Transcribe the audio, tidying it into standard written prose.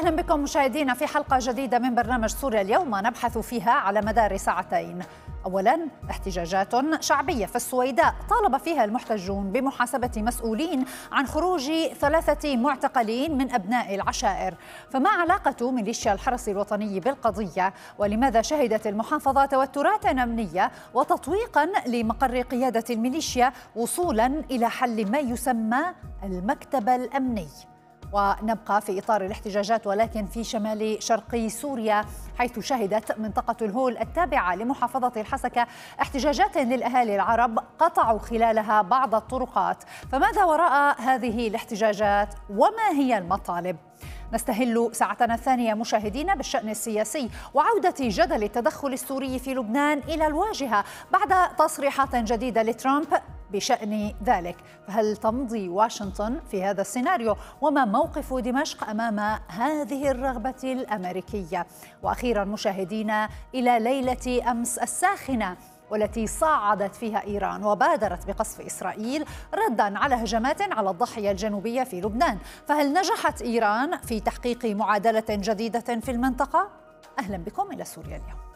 أهلا بكم مشاهدينا في حلقة جديدة من برنامج سوريا اليوم نبحث فيها على مدار ساعتين. أولا، احتجاجات شعبية في السويداء طالب فيها المحتجون بمحاسبة مسؤولين عن خروج 3 معتقلين من أبناء العشائر. فما علاقة ميليشيا الحرس الوطني بالقضية؟ ولماذا شهدت المحافظة توترات أمنية وتطويقا لمقر قيادة الميليشيا وصولا إلى حل ما يسمى المكتب الأمني؟ ونبقى في إطار الاحتجاجات ولكن في شمال شرقي سوريا، حيث شهدت منطقة الهول التابعة لمحافظة الحسكة احتجاجات للأهالي العرب قطعوا خلالها بعض الطرقات. فماذا وراء هذه الاحتجاجات وما هي المطالب؟ نستهل ساعتنا الثانية مشاهدينا بالشأن السياسي وعودة جدل التدخل السوري في لبنان إلى الواجهة بعد تصريحات جديدة لترامب بشأن ذلك. فهل تمضي واشنطن في هذا السيناريو؟ وما موقف دمشق أمام هذه الرغبة الأمريكية؟ وأخيرا مشاهدينا إلى ليلة أمس الساخنة والتي صعدت فيها إيران وبادرت بقصف إسرائيل رداً على هجمات على الضاحية الجنوبية في لبنان. فهل نجحت إيران في تحقيق معادلة جديدة في المنطقة؟ أهلا بكم إلى سوريا اليوم.